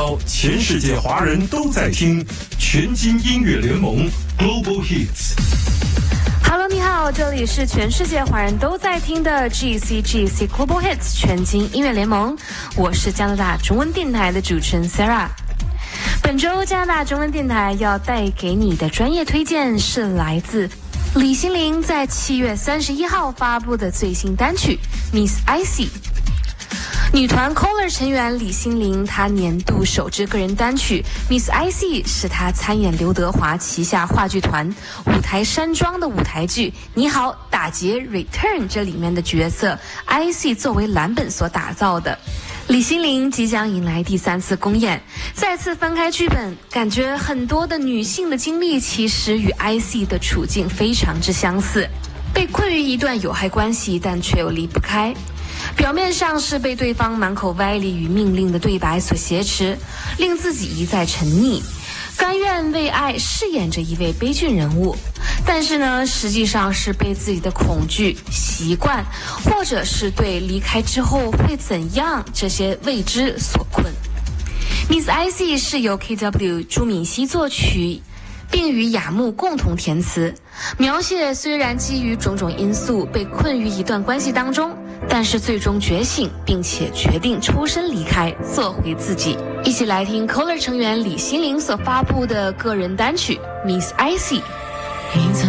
到全世界华人都在听全金音乐联盟 Global Hits。Hello， 你好，这里是全世界华人都在听的 GCGC Global Hits 全金音乐联盟，我是加拿大中文电台的主持人 Sarah。本周加拿大中文电台要带给你的专业推荐是来自李心凌在7月31号发布的最新单曲 Miss Icy。女团 Color 成员李心凌，她年度首支个人单曲 Miss Icy 是她参演刘德华旗下话剧团舞台山庄的舞台剧《你好，打劫 Return》这里面的角色 Icy 作为蓝本所打造的。李心凌即将迎来第3次公演，再次翻开剧本，感觉很多的女性的经历其实与 Icy 的处境非常之相似，被困于一段有害关系，但却又离不开。表面上是被对方满口歪理与命令的对白所挟持，令自己一再沉溺，甘愿为爱饰演着一位悲剧人物，但是呢，实际上是被自己的恐惧、习惯，或者是对离开之后会怎样这些未知所困。Miss Icy 是由 KW 朱敏熙作曲，并与雅木共同填词，描写虽然基于种种因素被困于一段关系当中，但是最终觉醒，并且决定抽身离开，做回自己。一起来听 Color 成员李心凌所发布的个人单曲 Miss Icy。